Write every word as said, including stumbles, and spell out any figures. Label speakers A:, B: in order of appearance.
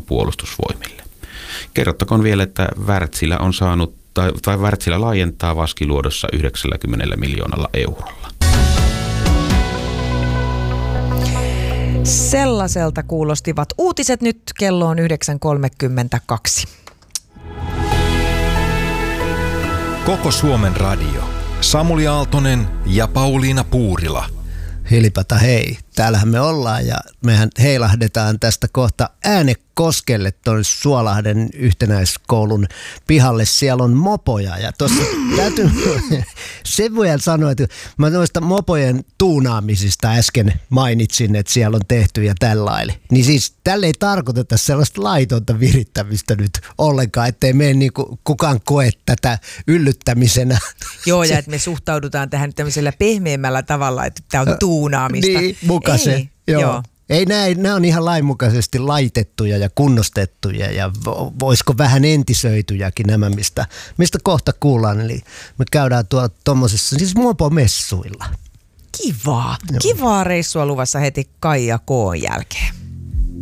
A: puolustusvoimille. Kerrottakoon vielä, että Wärtsilä on saanut, tai, tai Wärtsilä laajentaa Vaskiluodossa yhdeksänkymmentä miljoonalla eurolla.
B: Sellaiselta kuulostivat uutiset. Nyt kello on yhdeksän kolmekymmentäkaksi.
C: Koko Suomen radio. Samuli Aaltonen ja Pauliina Puurila.
D: Hilipata hei, täällähän me ollaan ja mehän heilahdetaan tästä kohta Äänekoskelle tuonne Suolahden yhtenäiskoulun pihalle. Siellä on mopoja ja tuossa täytyy sen voi sanoa, että mä noista mopojen tuunaamisista äsken mainitsin, että siellä on tehty ja tällainen. Niin siis tälle ei tarkoiteta sellaista laitonta virittämistä nyt ollenkaan, ettei mene niin kuin kukaan koe tätä yllyttämisenä.
B: Joo, ja että me suhtaudutaan tähän tämmöisellä pehmeämmällä tavalla, että tämä on tuunaamista.
D: Niin, mukaisen.
B: Ei,
D: joo.
B: joo.
D: Ei näin, nämä on ihan lainmukaisesti laitettuja ja kunnostettuja ja voisiko vähän entisöityjäkin nämä, mistä, mistä kohta kuullaan. Eli me käydään tuolla tuommoisessa, siis mopomessuilla.
B: Kivaa.
D: Joo.
B: Kivaa reissua luvassa heti Kaija K:n jälkeen.